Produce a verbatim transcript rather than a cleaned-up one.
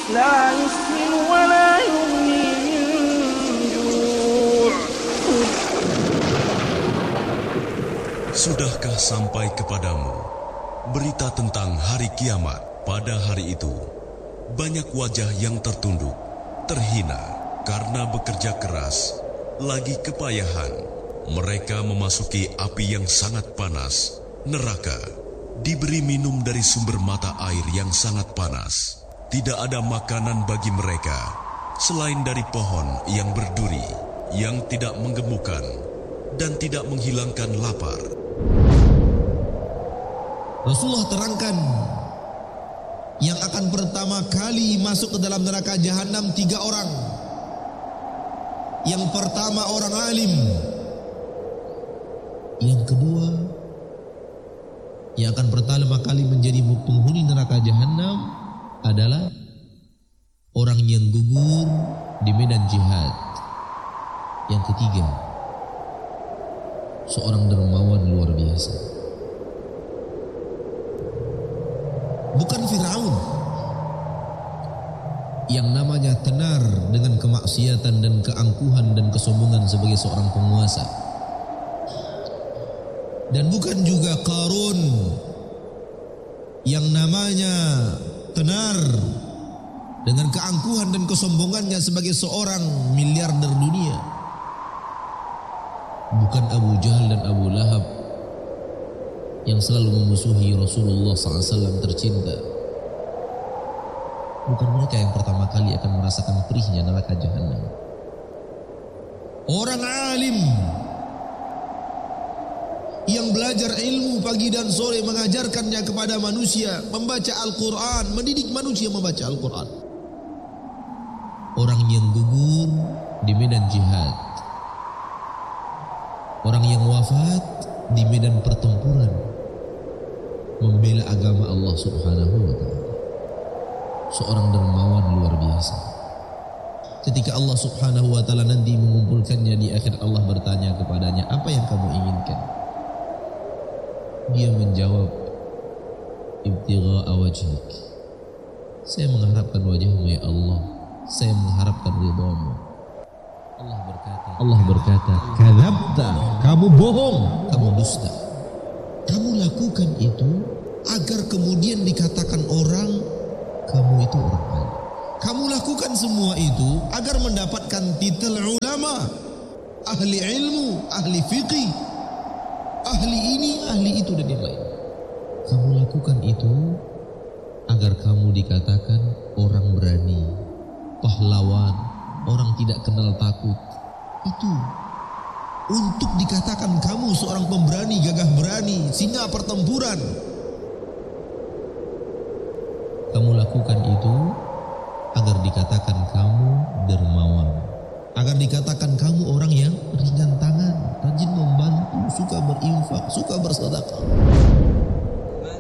لا يسمن ولا يغني من جوع. Sudahkah sampai kepadamu berita tentang hari kiamat? Pada hari itu, banyak wajah yang tertunduk, terhina karena bekerja keras, lagi kepayahan. Mereka memasuki api yang sangat panas, neraka, diberi minum dari sumber mata air yang sangat panas. Tidak ada makanan bagi mereka selain dari pohon yang berduri, yang tidak menggemukkan dan tidak menghilangkan lapar. Rasulullah terangkan, yang akan pertama kali masuk ke dalam neraka jahanam tiga orang. Yang pertama orang alim. Yang kedua, yang akan pertama kali menjadi penghuni neraka jahanam adalah orang yang gugur di medan jihad. Yang ketiga, seorang dermawan luar biasa. Bukan Firaun yang namanya tenar dengan kemaksiatan dan keangkuhan dan kesombongan sebagai seorang penguasa, dan bukan juga Qarun yang namanya tenar dengan keangkuhan dan kesombongannya sebagai seorang miliarder dunia. Bukan Abu Jahal dan Abu Lahab yang selalu memusuhi Rasulullah shallallahu alaihi wasallam tercinta. Bukan mereka yang pertama kali akan merasakan perihnya neraka jahanam. Orang alim yang belajar ilmu pagi dan sore, mengajarkannya kepada manusia, membaca Al-Quran, mendidik manusia membaca Al-Quran. Orang yang gugur di medan jihad. Orang yang wafat di medan pertempuran, membela agama Allah subhanahu wa ta'ala. Seorang dermawan luar biasa. Ketika Allah subhanahu wa ta'ala nanti mengumpulkannya di akhir, Allah bertanya kepadanya, apa yang kamu inginkan? Dia menjawab, ibtigha'a wajhik. Saya mengharapkan wajahmu ya Allah. Saya mengharapkan ridhamu. Allah berkata, Allah berkata, kadzabta, kamu bohong, kamu dusta. Kamu lakukan itu agar kemudian dikatakan orang, kamu itu orang alim. Kamu lakukan semua itu agar mendapatkan titel ulama, ahli ilmu, ahli fiqih, ahli ini, ahli itu dan yang lain. Kamu lakukan itu agar kamu dikatakan orang berani, pahlawan, orang tidak kenal takut. Itu untuk dikatakan kamu seorang pemberani, gagah berani, singa pertempuran. Kamu lakukan itu agar dikatakan kamu dermawan, agar dikatakan kamu orang yang ringan tangan, rajin membantu, suka berinfak, suka bersedekah.